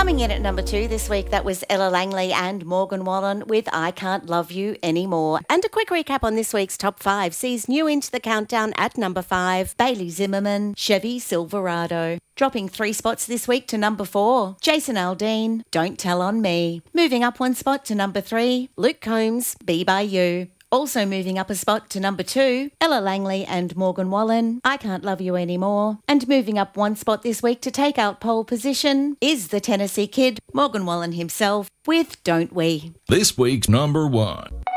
Coming in at number 2 this week, that was Ella Langley and Morgan Wallen with I Can't Love You Anymore. And a quick recap on this week's top 5 sees new into the countdown at number 5, Bailey Zimmerman, Chevy Silverado. Dropping 3 spots this week to number 4, Jason Aldean, Don't Tell on Me. Moving up 1 spot to number 3, Luke Combs, Be By You. Also moving up a spot to number 2, Ella Langley and Morgan Wallen, I Can't Love You Anymore. And moving up 1 spot this week to take out pole position is the Tennessee Kid, Morgan Wallen himself, with Don't We. This week's number 1.